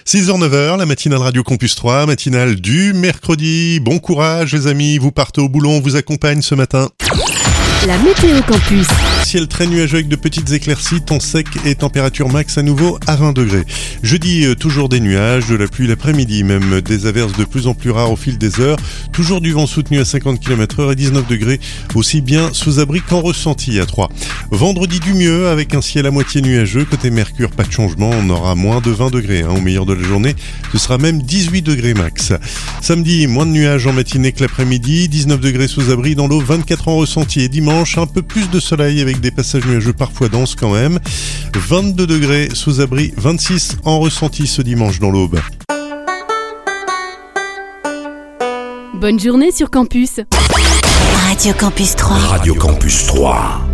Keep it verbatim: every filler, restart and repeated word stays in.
six heures neuf heures, la matinale Radio Campus trois, matinale du mercredi. Bon courage les amis, vous partez au boulot, on vous accompagne ce matin. La météo campus. Ciel très nuageux avec de petites éclaircies, temps sec et température max à nouveau à vingt degrés. Jeudi, euh, toujours des nuages, de la pluie l'après-midi, même des averses de plus en plus rares au fil des heures. Toujours du vent soutenu à cinquante kilomètres heure et dix-neuf degrés, aussi bien sous abri qu'en ressenti à Troyes. Vendredi du mieux avec un ciel à moitié nuageux. Côté Mercure, pas de changement, on aura moins de vingt degrés hein, au meilleur de la journée. Ce sera même dix-huit degrés max. Samedi, moins de nuages en matinée que l'après-midi, dix-neuf degrés sous abri dans l'eau, vingt-quatre en ressenti. Et dimanche, un peu plus de soleil avec des passages nuageux parfois denses quand même. vingt-deux degrés sous abri, vingt-six en ressenti ce dimanche dans l'Aube. Bonne journée sur campus. Radio Campus trois. Radio Campus trois.